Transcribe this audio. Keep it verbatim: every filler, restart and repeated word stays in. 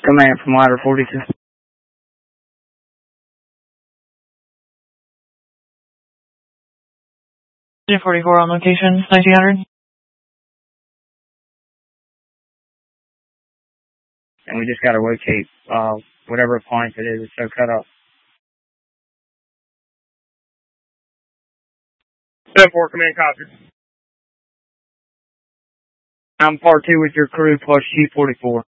Command from ladder forty-two. forty-four on location, nineteen hundred. And we just got to locate uh, whatever appliance it is. It's so cut up. seven four, command copter. I'm par two with your crew plus G forty-four.